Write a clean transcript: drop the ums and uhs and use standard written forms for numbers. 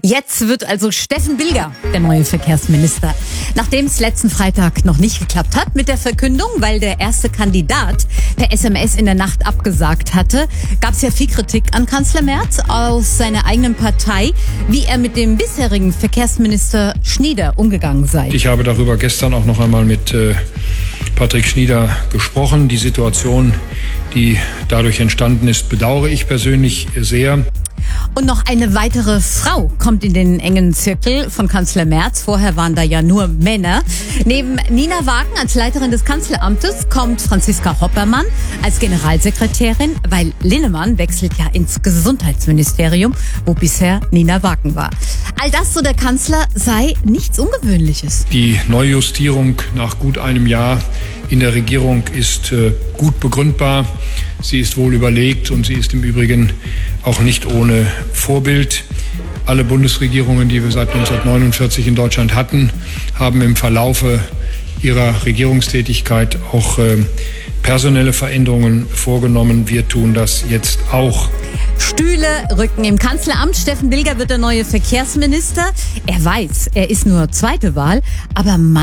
Jetzt wird also Steffen Bilger der neue Verkehrsminister. Nachdem es letzten Freitag noch nicht geklappt hat mit der Verkündung, weil der erste Kandidat per SMS in der Nacht abgesagt hatte, gab es ja viel Kritik an Kanzler Merz aus seiner eigenen Partei, wie er mit dem bisherigen Verkehrsminister Schnieder umgegangen sei. Ich habe darüber gestern auch noch einmal mit Patrick Schnieder gesprochen. Die Situation, die dadurch entstanden ist, bedauere ich persönlich sehr. Und noch eine weitere Frau kommt in den engen Zirkel von Kanzler Merz. Vorher waren da ja nur Männer. Neben Nina Wagen als Leiterin des Kanzleramtes kommt Franziska Hoppermann als Generalsekretärin, weil Linnemann wechselt ja ins Gesundheitsministerium, wo bisher Nina Wagen war. All das, so der Kanzler, sei nichts Ungewöhnliches. Die Neujustierung nach gut einem Jahr in der Regierung ist gut begründbar. Sie ist wohl überlegt und sie ist im Übrigen auch nicht ohne Vorbild. Alle Bundesregierungen, die wir seit 1949 in Deutschland hatten, haben im Verlaufe ihrer Regierungstätigkeit auch personelle Veränderungen vorgenommen. Wir tun das jetzt auch. Stühle rücken im Kanzleramt. Steffen Bilger wird der neue Verkehrsminister. Er weiß, er ist nur zweite Wahl, aber